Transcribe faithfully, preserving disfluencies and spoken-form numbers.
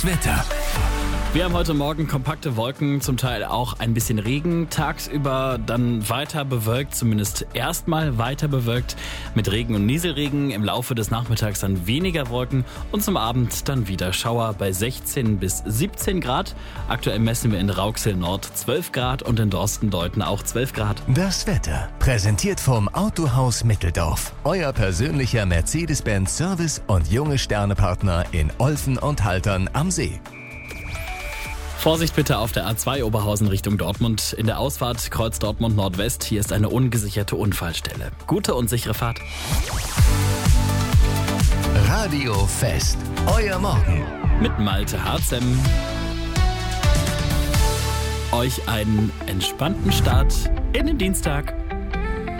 Das Wetter. Wir haben heute Morgen kompakte Wolken, zum Teil auch ein bisschen Regen. Tagsüber dann weiter bewölkt, zumindest erstmal weiter bewölkt mit Regen und Nieselregen. Im Laufe des Nachmittags dann weniger Wolken und zum Abend dann wieder Schauer bei sechzehn bis siebzehn Grad. Aktuell messen wir in Rauxel Nord zwölf Grad und in Dorstendeuthen auch zwölf Grad. Das Wetter. Präsentiert vom Autohaus Mitteldorf. Euer persönlicher Mercedes-Benz Service und junge Sternepartner in Olfen und Haltern am See. Vorsicht bitte auf der A zwei Oberhausen Richtung Dortmund. In der Ausfahrt Kreuz Dortmund Nordwest. Hier ist eine ungesicherte Unfallstelle. Gute und sichere Fahrt. Radio Fest. Euer Morgen. Mit Malte Harzem. Euch einen entspannten Start in den Dienstag.